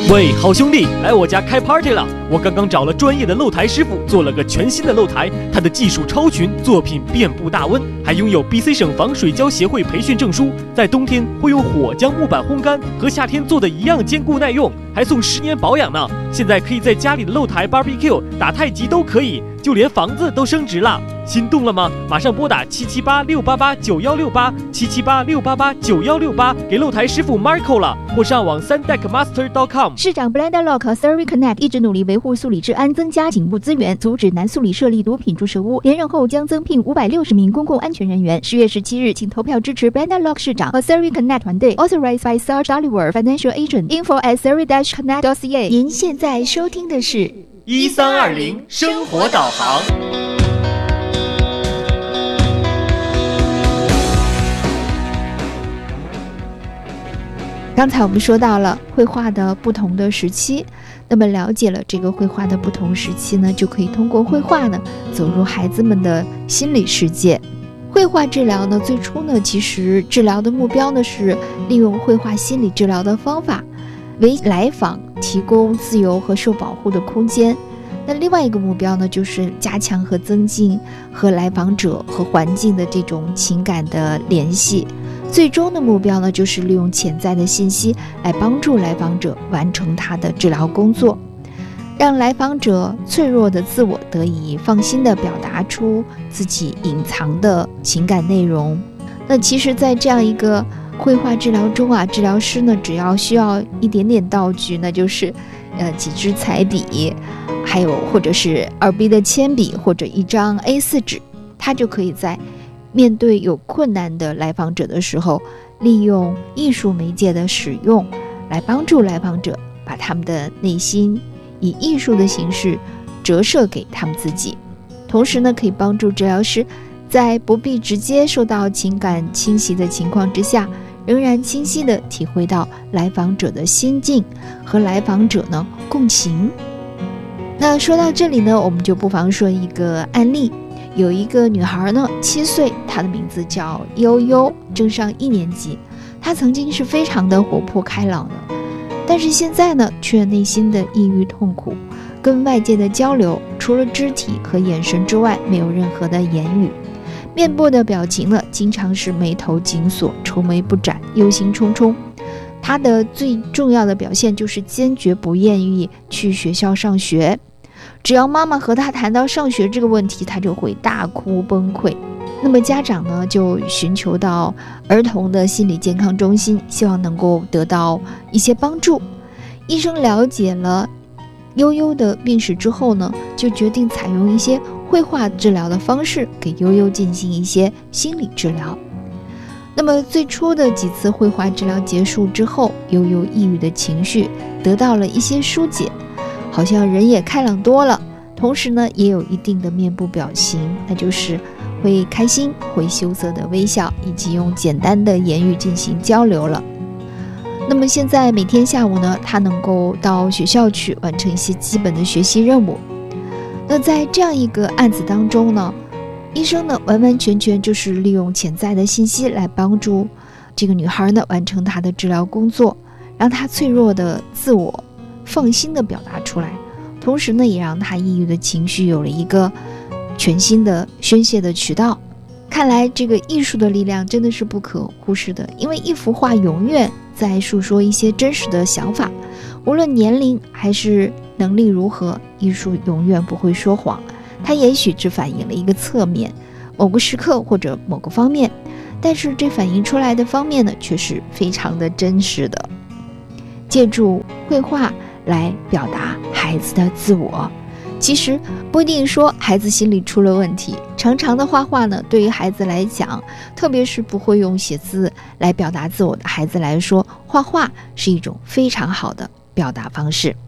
喂，好兄弟，来我家开 party 了！我刚刚找了专业的露台师傅，做了个全新的露台，他的技术超群，作品遍布大温，还拥有 BC 省防水胶协会培训证书，在冬天会用火将木板烘干，和夏天做的一样坚固耐用，还送10年保养呢。现在可以在家里的露台 barbecue、打太极都可以，就连房子都升值了。心动了吗？马上拨打778-688-9168，778-688-9168，给露台师傅 Marco 了，或上网3deckmaster.com。 市长 Blender Lock Surrey Connect 一直努力维护素里治安，增加警务资源，阻止南素里设立毒品注射屋。连任后将增聘560名公共安全人员。10月17日，请投票支持 Blender Lock 市长和 Surrey Connect 团队。Authorized by Sarge Oliver Financial Agent. Info at surrey-connect.ca。 您现在收听的是 1320生活导航。 刚才我们说到了绘画的不同的时期，那么了解了这个绘画的不同时期呢，就可以通过绘画呢走入孩子们的心理世界。绘画治疗呢，最初呢其实治疗的目标呢是利用绘画心理治疗的方法为来访提供自由和受保护的空间。那另外一个目标呢，就是加强和增进和来访者和环境的这种情感的联系。最终的目标呢，就是利用潜在的信息来帮助来访者完成他的治疗工作，让来访者脆弱的自我得以放心地表达出自己隐藏的情感内容。那其实在这样一个绘画治疗中啊，治疗师呢只要需要一点点道具，那就是几支彩笔，还有或者是2B 的铅笔或者一张 A4 纸，他就可以在面对有困难的来访者的时候，利用艺术媒介的使用来帮助来访者把他们的内心以艺术的形式折射给他们自己。同时呢，可以帮助治疗师在不必直接受到情感侵袭的情况之下，仍然清晰地体会到来访者的心境，和来访者呢共情。那说到这里呢，我们就不妨说一个案例。有一个女孩呢，7岁，她的名字叫悠悠，正上1年级。她曾经是非常的活泼开朗的，但是现在呢，却内心的抑郁痛苦，跟外界的交流除了肢体和眼神之外，没有任何的言语。面部的表情呢，经常是眉头紧锁，愁眉不展，忧心忡忡。她的最重要的表现就是坚决不愿意去学校上学。只要妈妈和他谈到上学这个问题，他就会大哭崩溃。那么家长呢，就寻求到儿童的心理健康中心，希望能够得到一些帮助。医生了解了悠悠的病史之后呢，就决定采用一些绘画治疗的方式，给悠悠进行一些心理治疗。那么最初的几次绘画治疗结束之后，悠悠抑郁的情绪得到了一些疏解，好像人也开朗多了，同时呢也有一定的面部表情，那就是会开心，会羞涩的微笑，以及用简单的言语进行交流了。那么现在每天下午呢，他能够到学校去完成一些基本的学习任务。那在这样一个案子当中呢，医生呢完完全全就是利用潜在的信息来帮助这个女孩呢完成她的治疗工作，让她脆弱的自我放心地表达出来，同时呢也让他抑郁的情绪有了一个全新的宣泄的渠道。看来这个艺术的力量真的是不可忽视的，因为一幅画永远在诉说一些真实的想法，无论年龄还是能力如何，艺术永远不会说谎。它也许只反映了一个侧面，某个时刻或者某个方面，但是这反映出来的方面呢，却是非常的真实的。借助绘画来表达孩子的自我，其实不一定说孩子心里出了问题，常常的画画呢，对于孩子来讲，特别是不会用写字来表达自我的孩子来说，画画是一种非常好的表达方式。